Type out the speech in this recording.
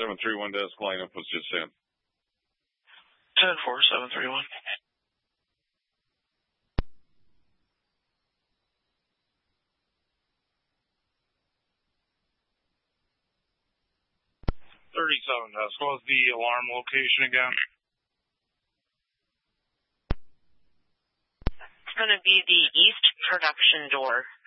731 desk lineup was just sent. 10-4, 731. desk. What was the alarm location again? It's going to be the east production door.